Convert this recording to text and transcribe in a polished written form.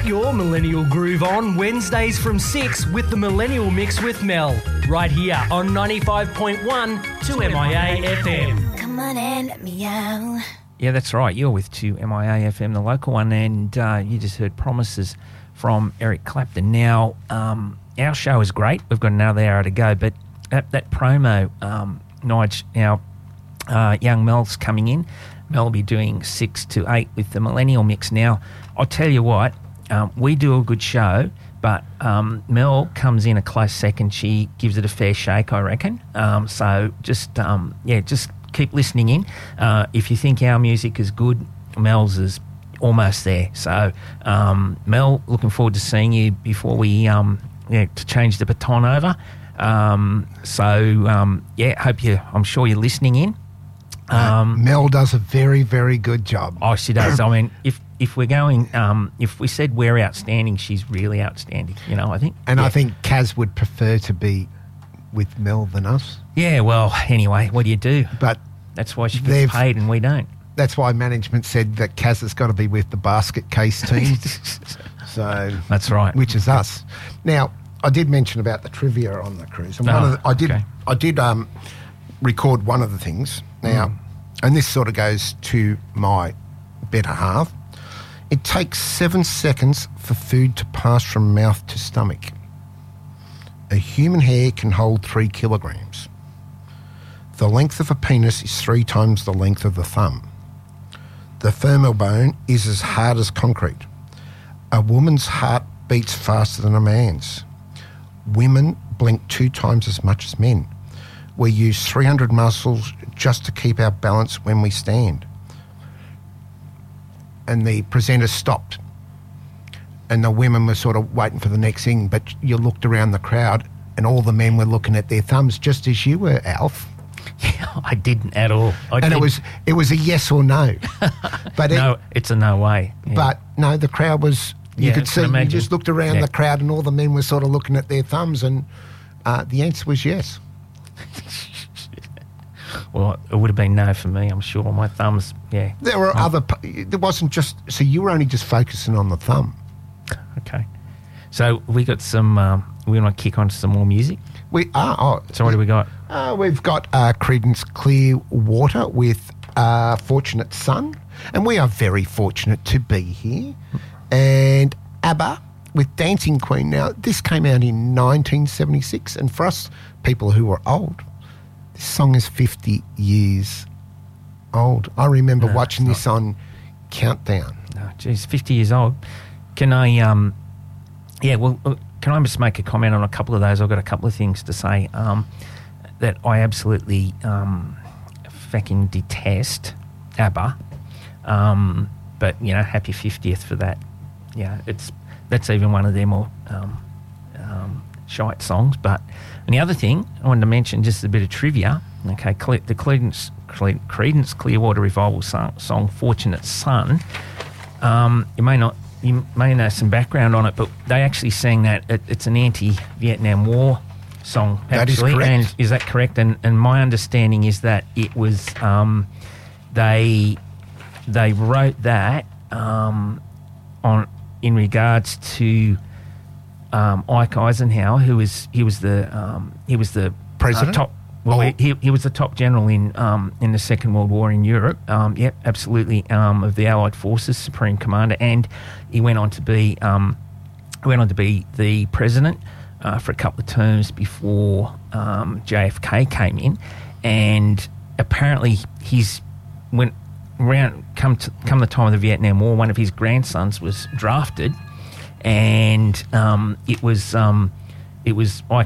Get your millennial groove on Wednesdays from 6 with the Millennial Mix with Mel, right here on 95.1 2MIA FM. Come on and let me out. Yeah, that's right. You're with 2MIA FM, the local one, and you just heard Promises from Eric Clapton. Now, our show is great. We've got another hour to go, but that promo, Nige, now young Mel's coming in. Mel will be doing 6 to 8 with the Millennial Mix. Now, I'll tell you what, we do a good show, but Mel comes in a close second. She gives it a fair shake, I reckon. So just keep listening in. If you think our music is good, Mel's is almost there. So, Mel, looking forward to seeing you before we to change the baton over. I'm sure you're listening in. Mel does a very, very good job. Oh, she does. I mean, if we're going, if we said we're outstanding, she's really outstanding, I think. And I think Kaz would prefer to be with Mel than us. Yeah, well, anyway, what do you do? But that's why she gets paid and we don't. That's why management said that Kaz has got to be with the basket case team. So that's right. Which is us. Now, I did mention about the trivia on the cruise. And I did record one of the things. Now, and this sort of goes to my better half. It takes 7 seconds for food to pass from mouth to stomach. A human hair can hold 3 kilograms. The length of a penis is 3 times the length of the thumb. The femur bone is as hard as concrete. A woman's heart beats faster than a man's. Women blink 2 times as much as men. We use 300 muscles just to keep our balance when we stand. And the presenter stopped. And the women were sort of waiting for the next thing, but you looked around the crowd and all the men were looking at their thumbs, just as you were, Alf. Yeah, I didn't at all. It was a yes or no. But no, it's a no way. Yeah. But no, the crowd was, you could see, you just looked around the crowd and all the men were sort of looking at their thumbs, and the answer was yes. Well, it would have been no for me, I'm sure. My thumbs, yeah. There were there wasn't just, so you were only just focusing on the thumb. Okay. So we got some, we want to kick on to some more music? We are. So what do we got? We've got Creedence Clearwater with Fortunate Son, and we are very fortunate to be here. And ABBA with Dancing Queen. Now, this came out in 1976, and for us people who are old, this song is 50 years old. I remember watching this on Countdown. No, geez, 50 years old. Can I, can I just make a comment on a couple of those? I've got a couple of things to say that I absolutely fucking detest ABBA. But, happy 50th for that. Yeah, that's even one of their more shite songs. But and the other thing I wanted to mention, just a bit of trivia. Okay, the Creedence Clearwater Revival song "Fortunate Son." You may know some background on it, but they actually sang that. It's an anti-Vietnam War song. That is correct. And is that correct? And my understanding is that it was they wrote that in regards to Ike Eisenhower, he was the president. He was the top general in the Second World War in Europe. Yep, absolutely. Of the Allied Forces, Supreme Commander, and he went on to be the president for a couple of terms before JFK came in, and apparently come the time of the Vietnam War, one of his grandsons was drafted, and it was Ike